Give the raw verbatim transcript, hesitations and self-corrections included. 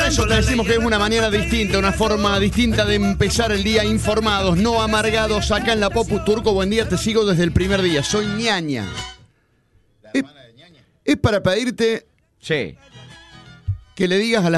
eso te decimos que es una manera distinta, una forma distinta de empezar el día informados, no amargados. Acá en la Popu Turco, buen día, te sigo desde el primer día. Soy ñaña. Es, es para pedirte Sí. que le digas a la